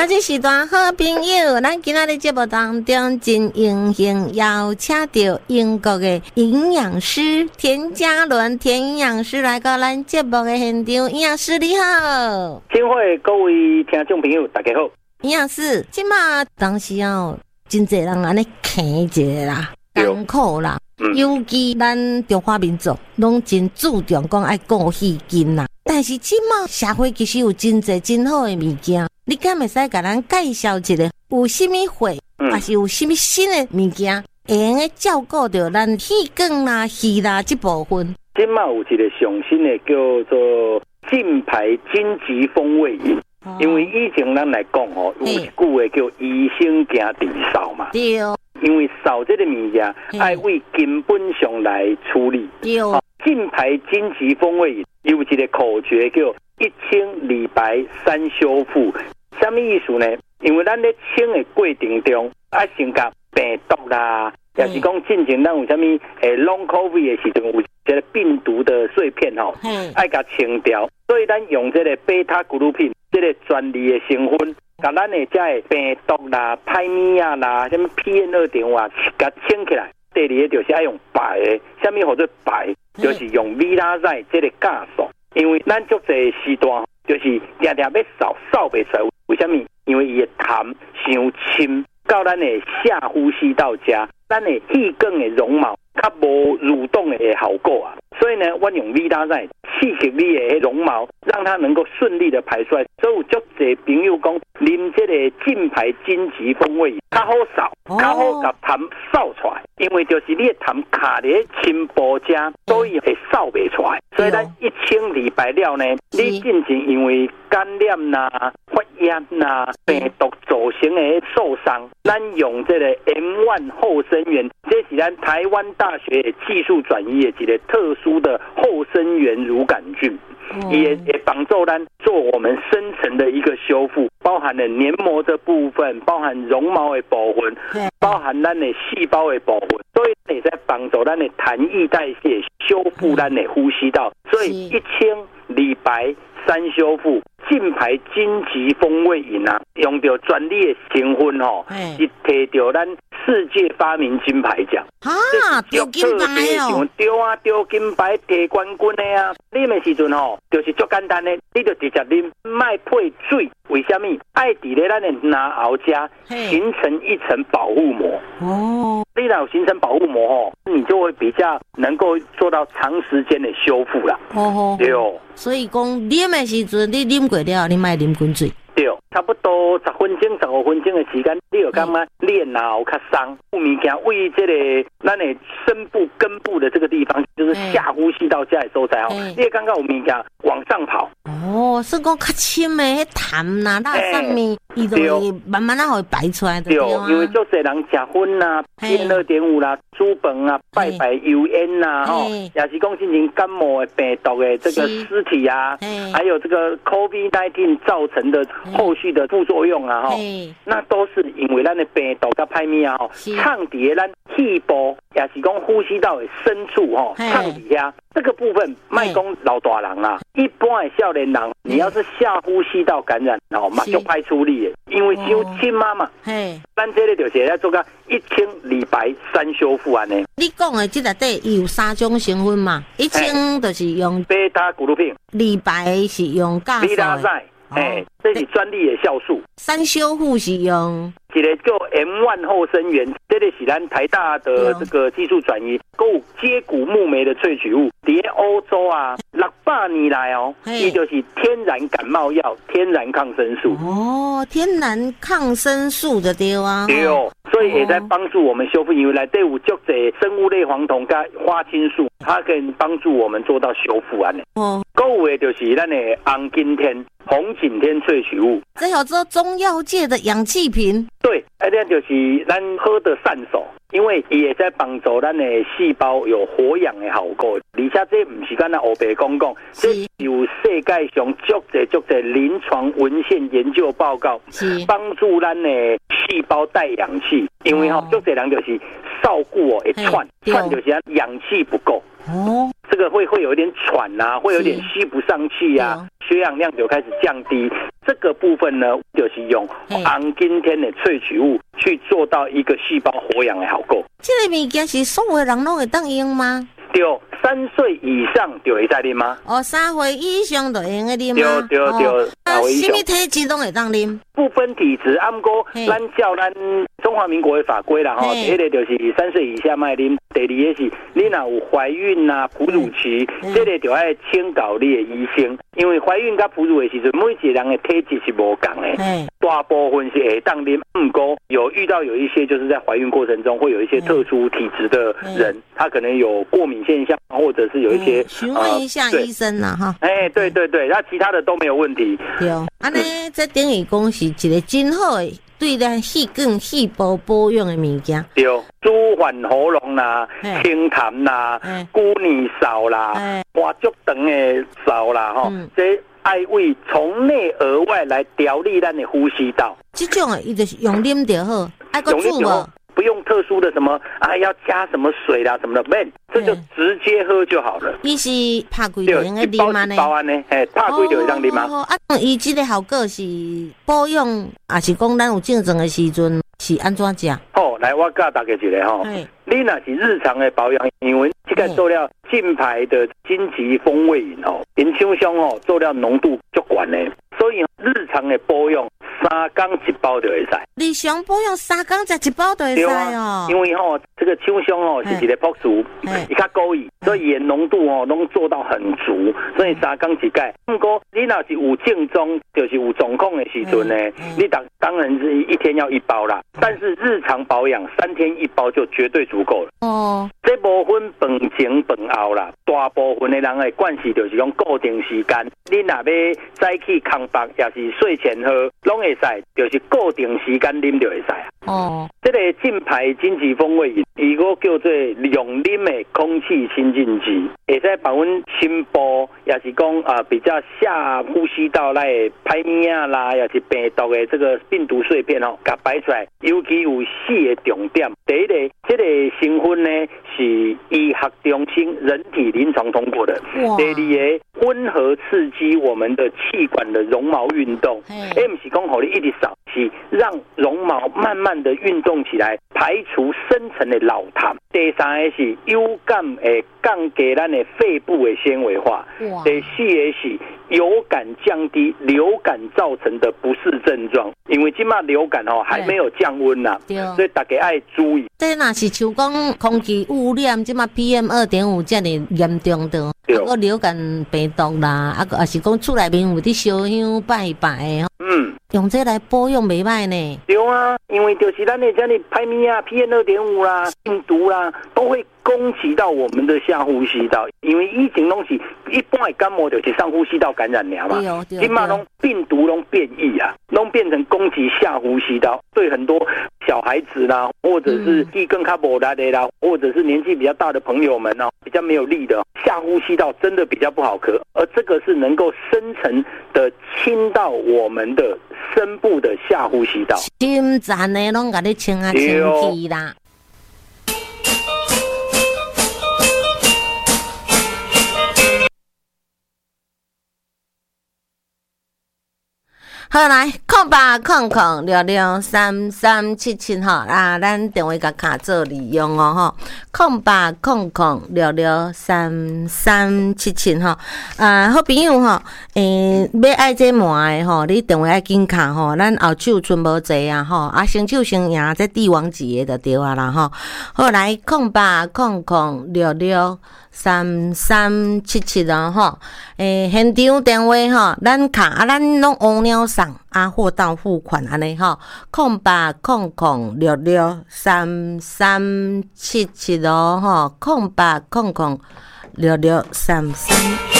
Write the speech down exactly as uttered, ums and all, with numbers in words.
到这时段好朋友，咱今仔日节目当中真荣幸邀请到英国的营养师田嘉伦田营养师来到咱节目的现场。营养师你好。 亲会各位听众朋友大家好。 营养师，即马当时哦，真侪人安尼啃一个啦，艰苦啦。嗯、尤其咱中华民族拢真注重讲爱顾细筋啦，但是即马社会其实有真侪真好的物件，你敢会使甲咱介绍一个有啥物货，还、嗯、是有啥物新的物件，会用个照顾到咱气管啦、气啦这部分？ 即马有一个上新的叫做金牌金桔风味饮。哦、因为以前咱来讲吼，有一句话叫医生行治扫嘛，对，因为扫这个物件爱为根本上来处理。对，金牌金桔风味饮有一个口诀叫一清理白三修复，什么意思呢？因为咱在清的过程中，啊先甲病毒啦，也是讲进前咱有啥物诶 long covid 的时阵有一个病毒的碎片吼，爱甲清掉，所以咱用这个贝塔谷露品。这个专利的成分，把咱的这个病毒啦、歹物啊啦、什么 P M 二点五啊，给它清起来。第二个就是要用白的，什么叫做白？就是用米拉仔这个酵素。因为咱足侪时段，就是常常要扫扫不出来，为什么？因为伊的痰伤深，到咱的下呼吸道遮，咱的气管的绒毛较无蠕动的效果啊。所以呢，我用米拉仔刺激你的绒毛，让它能够顺利的排出来。所以有足侪朋友讲，啉这个金牌金桔风味较好扫，较好把痰扫出来。因为就是你的痰卡在深部遮，所以会扫不出来。所以咱一清理白了呢，你进前因为感染呐、啊、发炎呐、病毒造成的受伤，咱用这个 M 一 后生元，这是咱台湾大学技术转移的一个特殊的后生元乳杆菌，也也帮助咱做我们深层的一个修复，包含了黏膜的部分，包含绒毛的部分，包含咱的细胞的部分，所以也在帮助咱的痰液代谢，修复咱的呼吸道。所以一清理白三修复，金牌金桔风味饮啊，用到专利的成分吼，是摕到咱世界发明金牌奖啊，丢金牌哦， 丢啊丢金牌摕冠军的啊！啉的时阵吼，就是足简单的，你就直接啉，卖配水。为什么？爱伫咧咱的牙后遮形成一层保护膜哦。你若有形成保护膜吼，你就会比较能够做到长时间的修复啦。哦，对哦。所以讲啉的时阵，你啉过了，你卖啉滚水。对，差不多十分钟、十五分钟的时间，你有感觉练牙较伤，有物件为这个咱的深部、根部的这个地方，就是下呼吸道这的所在哦，你会感觉有物件往上跑。哦，是讲较深的迄痰啦、那上面，伊就会慢慢啊会排出来的。对，因为足侪人食薰啦、P M 二点五啦、煮饭啊、拜拜油烟呐，吼，也是讲进行感冒的病毒的这个尸体啊，还有这个 COVID 十九 造成的后续的副作用啊，吼，那都是因为咱的病毒甲歹物啊，吼，藏伫咱气部，也是讲呼吸道的深处，吼，藏伫遐。这个部分，卖讲老大人啊，一般的少年人，你要是下呼吸道感染，哦，马上派出力的，因为伤深嘛嘛。嘿，咱这个就是要做个一清理白三修复安尼。你讲的这个底有三种成分嘛？一清就是用贝塔谷露品，理白是用酵素。哎，这是专利的酵素。三修复是用一个叫 M 一 后生元，这个是咱台大的这个技术转移，还有接骨木莓的萃取物。在欧洲啊，六百年来哦，伊就是天然感冒药、天然抗生素。哦，天然抗生素的对啊。对哦，所以也在帮助我们修复，因为内底有足侪生物类黄酮跟花青素，它可以帮助我们做到修复安尼。哦，还有的就是咱的红景天。红景天萃取物，这叫做中药界的氧气瓶。对，而且就是咱喝的善手，因为也在帮助咱的细胞有活氧的效果。而且这不是咱的黑白讲讲，这有世界上足侪足侪临床文献研究报告，帮助咱的细胞带氧气。因为哈，足侪人就是照顾哦，一喘喘就是氧气不够。哦，这个会会有一点喘啊，会有点吸不上气啊，血氧量就开始降低。 这个部分呢，就是用红景天的萃取物去做到一个细胞活养的效果。 这个物件是所有的人都会当用吗？ 对，三岁以上就会使啉吗？ 哦，三岁以上就用会啉吗？ 对对对， 啊，什么体质都会当啉？ 不分体质，啊，不过咱照咱中华民国的法规啦，吼，第一个就是三岁以下卖啉，第二个是你若有怀孕啊、哺乳期，这个就要请教你的医生，因为怀孕甲哺乳的时阵，每一个人的体质是无同的，大部分是会当啉，不过有遇到有一些就是在怀孕过程中会有一些特殊体质的人，他可能有过敏现象，或者是有一些询问一下医生啦，哈。 哎，对对对，那其他的都没有问题。 对，安尼这等于讲是一个真好的对咱细管细胞保养的物件。 对，舒缓喉咙啦、清痰啦、孤年少啦、花足长的少啦，吼，这爱为从内而外来调理咱的呼吸道。 这种啊，伊就是用啉就好，爱个煮无。 不用特殊的什么啊，要加什么水啦什么的，没，这就直接喝就好了。 伊是拍几条用的啉吗呢？ 包安呢，哎，拍几条会当啉吗？ 啊，伊这个效果是保养，还是讲咱有症状的时阵是安怎食？ 好，来我教大家一个吼，你若是日常的保养，因为这个做了金牌的金桔风味饮哦，因厂商哦做了浓度足悬的，所以日常的保养。三缸一包就会使， 日常保养三缸才一包就会使哦。 因为吼、哦，这个厂商哦是一个博主，伊较故意，所以盐浓度哦拢做到很足，所以三缸一盖。不过你若是有症状，就是有状况的时阵呢，你当当然是一天要一包啦。但是日常保养三天一包就绝对足够了。哦，这部分饭前饭后啦，大部分的人的惯习就是讲固定时间，你若要早起空腹，也是睡前喝，拢会。就是固定时间啉就会使啊。哦，这个金牌金桔风味饮，如果叫做用啉的空气清净机，会使帮阮心部，也是讲啊、呃、比较下呼吸道来排咪啊啦，也是病毒的这个病毒碎片哦，甲摆出来。尤其有四个重点，第一个，这个成分呢是医学中心人体临床通过的。第二个，温和刺激我们的气管的绒毛运动。哎，不是讲让你一直扫，是让绒毛慢慢的运动起来，排除深层的老痰。第三个是有感诶降低咱的肺部的纤维化。第四个是有感降低流感造成的不适症状，因为今嘛流感哦还没有降温呐，所以大家要注意。 这若是像讲空气污染，今嘛 P M 二点五这么严重的，啊个流感病毒啦，啊个也是讲厝内面有啲烧香拜拜的。嗯，用这来保养袂歹呢。 对啊，因为就是咱的这里排咪啊 P M 二点五啦、病毒啦，都会攻击到我们的下呼吸道。因为以前拢是一般的感冒就是上呼吸道感染了嘛，今嘛拢病毒拢变异啊，拢变成攻击下呼吸道，对很多小孩子啦，或者是地更卡无力的啦，或者是年纪比较大的朋友们啊，比较没有力的下呼吸道真的比较不好咳，而这个是能够深层的侵到我们的深部的下呼吸道， 深层的拢甲你清啊清气啦。好来，空吧空空六六三三七七哈啊，咱电话甲卡做利用哦哈，空吧空空六六三三七七哈啊，好朋友哈，诶、欸，要爱这买的吼，你电话要紧卡吼，咱后手剩无济啊吼，啊先手先赢，这帝王级的就对啊啦吼。好来，空吧空空六六三三七七啊吼，诶、欸，现场电话吼，咱卡啊，咱拢乌鸟送。啊，货到付款安尼吼，空八空空六六三三七七哦吼，空八空空六六三三。